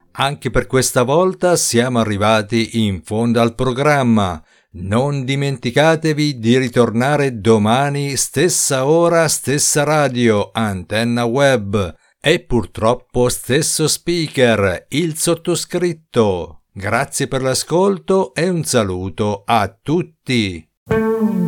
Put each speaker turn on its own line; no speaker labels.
Anche per questa volta siamo arrivati in fondo al programma. Non dimenticatevi di ritornare domani, stessa ora, stessa radio, Antenna Web e purtroppo stesso speaker, il sottoscritto. Grazie per l'ascolto e un saluto a tutti.